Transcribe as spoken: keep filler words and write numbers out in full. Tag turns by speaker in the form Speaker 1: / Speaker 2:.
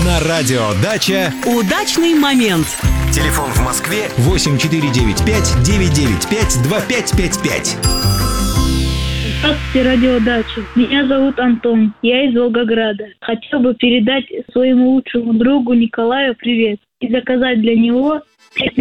Speaker 1: На радио «Дача»
Speaker 2: удачный момент.
Speaker 1: Телефон в Москве восемь четыре девять пять девять девять пять два пять пять пять.
Speaker 3: Здравствуйте, радио «Дача». Меня зовут Антон. Я из Волгограда. Хотел бы передать своему лучшему другу Николаю привет и заказать для него